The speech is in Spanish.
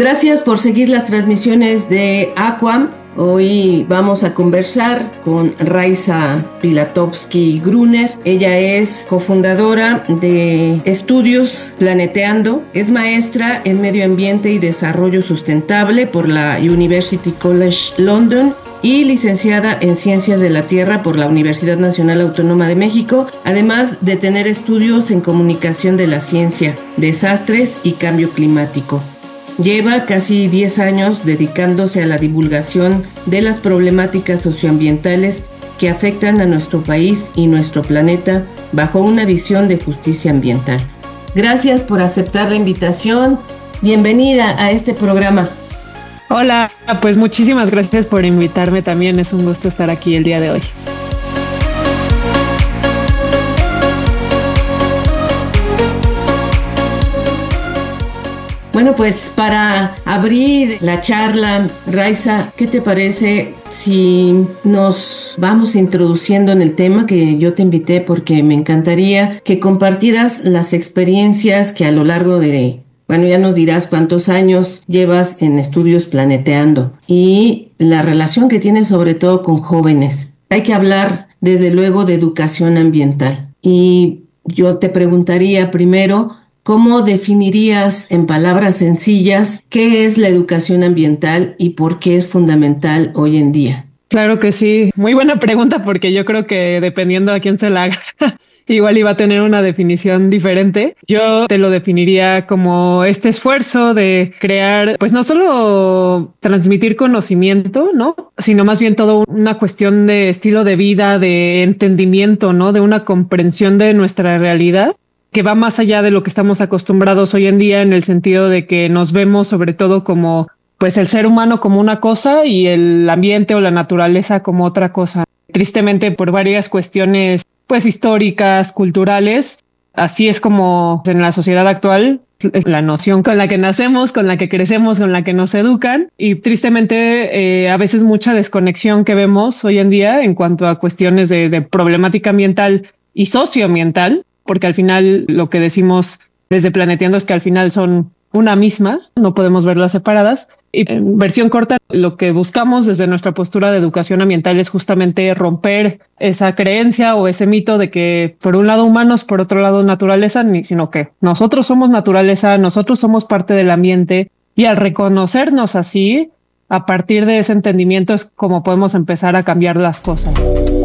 Gracias por seguir las transmisiones de Aquam. Hoy vamos a conversar con Raiza Pilatowski-Gruner. Ella es cofundadora de Estudios Planeteando, es maestra en Medio Ambiente y Desarrollo Sustentable por la University College London y licenciada en Ciencias de la Tierra por la Universidad Nacional Autónoma de México, además de tener estudios en Comunicación de la Ciencia, Desastres y Cambio Climático. Lleva casi 10 años dedicándose a la divulgación de las problemáticas socioambientales que afectan a nuestro país y nuestro planeta bajo una visión de justicia ambiental. Gracias por aceptar la invitación. Bienvenida a este programa. Hola, pues muchísimas gracias por invitarme también. Es un gusto estar aquí el día de hoy. Bueno, pues para abrir la charla, Raiza, ¿qué te parece si nos vamos introduciendo en el tema que yo te invité porque me encantaría que compartieras las experiencias que a lo largo de, ya nos dirás cuántos años llevas en Estudios Planeteando y la relación que tienes sobre todo con jóvenes? Hay que hablar desde luego de educación ambiental y yo te preguntaría primero, ¿cómo definirías en palabras sencillas qué es la educación ambiental y por qué es fundamental hoy en día? Claro que sí, muy buena pregunta porque yo creo que dependiendo a quién se la hagas, igual iba a tener una definición diferente. Yo te lo definiría como este esfuerzo de crear, pues no solo transmitir conocimiento, ¿no? Sino más bien todo una cuestión de estilo de vida, de entendimiento, ¿no? De una comprensión de nuestra realidad, que va más allá de lo que estamos acostumbrados hoy en día, en el sentido de que nos vemos sobre todo como pues el ser humano como una cosa y el ambiente o la naturaleza como otra cosa. Tristemente, por varias cuestiones pues históricas, culturales, así es como en la sociedad actual es la noción con la que nacemos, con la que crecemos, con la que nos educan, y tristemente a veces mucha desconexión que vemos hoy en día en cuanto a cuestiones de problemática ambiental y socioambiental, porque al final lo que decimos desde Planeteando es que al final son una misma, no podemos verlas separadas. Y en versión corta, lo que buscamos desde nuestra postura de educación ambiental es justamente romper esa creencia o ese mito de que por un lado humanos, por otro lado naturaleza, sino que nosotros somos naturaleza, nosotros somos parte del ambiente, y al reconocernos así, a partir de ese entendimiento es como podemos empezar a cambiar las cosas.